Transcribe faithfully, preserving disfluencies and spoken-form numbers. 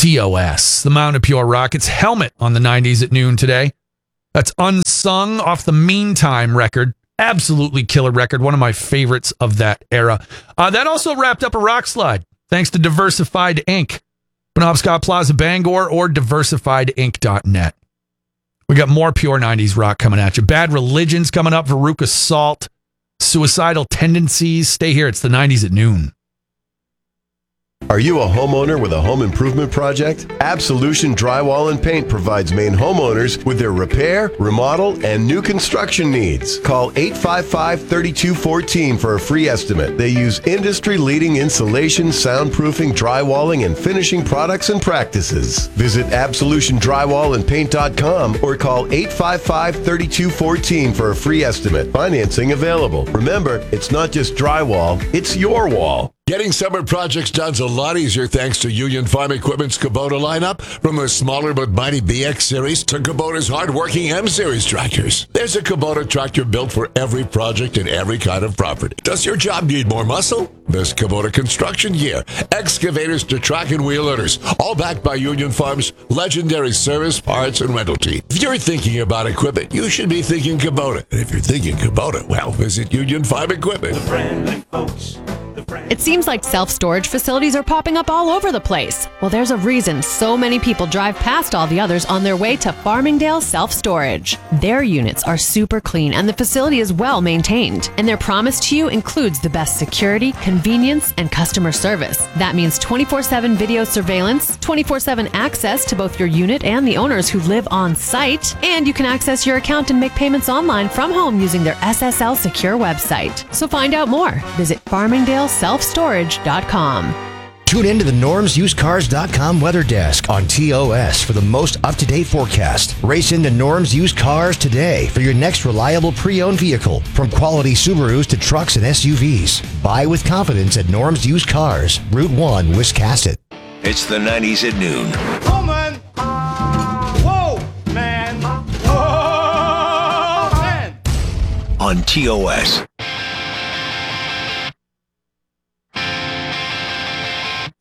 T O S, the Mountain of Pure Rockets helmet on the nineties at noon today. That's Unsung off the Meantime record. Absolutely killer record. One of my favorites of that era. Uh, that also wrapped up a rock slide, thanks to Diversified Incorporated. Penobscot Plaza, Bangor, or diversified inc dot net. We got more pure nineties rock coming at you. Bad Religion's coming up. Veruca Salt. Suicidal Tendencies. Stay here. It's the nineties at noon. Are you a homeowner with a home improvement project? Absolution Drywall and Paint provides Maine homeowners with their repair, remodel, and new construction needs. Call eight five five, three two one four for a free estimate. They use industry-leading insulation, soundproofing, drywalling, and finishing products and practices. Visit absolution drywall and paint dot com or call eight five five, three two one four for a free estimate. Financing available. Remember, it's not just drywall, it's your wall. Getting summer projects done's a lot easier thanks to Union Farm Equipment's Kubota lineup. From the smaller but mighty B X Series to Kubota's hard-working M Series tractors. There's a Kubota tractor built for every project and every kind of property. Does your job need more muscle? There's Kubota construction gear, excavators to track and wheel loaders, all backed by Union Farm's legendary service, parts, and rental team. If you're thinking about equipment, you should be thinking Kubota. And if you're thinking Kubota, well, visit Union Farm Equipment. The friendly folks. It seems like self-storage facilities are popping up all over the place. Well, there's a reason so many people drive past all the others on their way to Farmingdale Self-Storage. Their units are super clean and the facility is well maintained. And their promise to you includes the best security, convenience, and customer service. That means twenty-four seven video surveillance, twenty-four seven access to both your unit and the owners who live on site, and you can access your account and make payments online from home using their S S L secure website. So find out more. Visit farmingdale self storage dot com. Tune in to the norms used cars dot com weather desk on T O S for the most up-to-date forecast. Race into Norms Used Cars today for your next reliable pre-owned vehicle. From quality Subarus to trucks and S U Vs. Buy with confidence at Norms Used Cars, Route one, Wiscasset. It's the nineties at noon. Woman! Whoa, man! Whoa, man! On T O S.